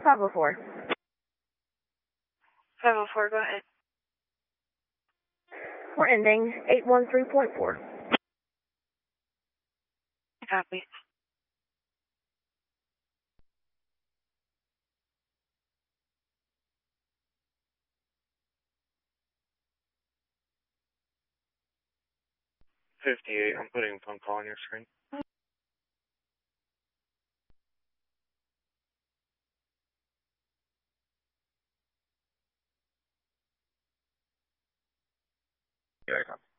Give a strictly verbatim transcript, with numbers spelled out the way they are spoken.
five oh four. five oh four, go ahead. We're ending eight one three point four. Copy. fifty-eight, I'm putting a phone call on your screen. Yeah, I got it.